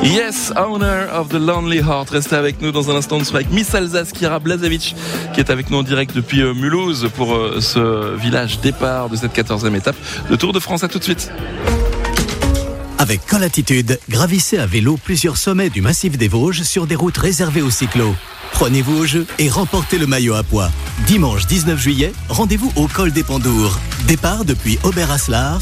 Yes, Owner of the Lonely Heart. Restez avec nous dans un instant. Nous serons avec Miss Alsace, Kira Blazevic, qui est avec nous en direct depuis Mulhouse pour ce village départ de cette 14e étape de Tour de France. À tout de suite. Avec Colatitude, gravissez à vélo plusieurs sommets du massif des Vosges sur des routes réservées aux cyclos. Prenez-vous au jeu et remportez le maillot à pois. Dimanche 19 juillet, rendez-vous au col des Pendours. Départ depuis Ober-Haslar